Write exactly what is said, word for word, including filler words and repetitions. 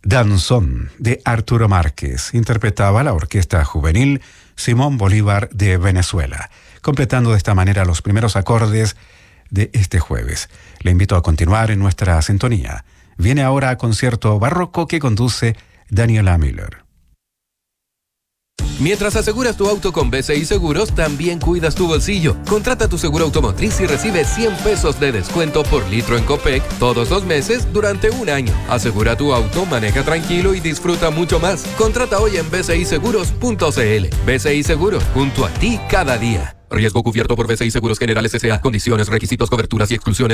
Danzón, de Arturo Márquez, interpretaba la Orquesta Juvenil Simón Bolívar de Venezuela, completando de esta manera los primeros acordes de este jueves. Le invito a continuar en nuestra sintonía. Viene ahora a concierto barroco que conduce Daniela Miller. Mientras aseguras tu auto con B C I Seguros, también cuidas tu bolsillo. Contrata tu seguro automotriz y recibe cien pesos de descuento por litro en Copec todos los meses durante un año. Asegura tu auto, maneja tranquilo y disfruta mucho más. Contrata hoy en b c i seguros punto c l. B C I Seguros, junto a ti cada día. Riesgo cubierto por B C I Seguros Generales S A. Condiciones, requisitos, coberturas y exclusiones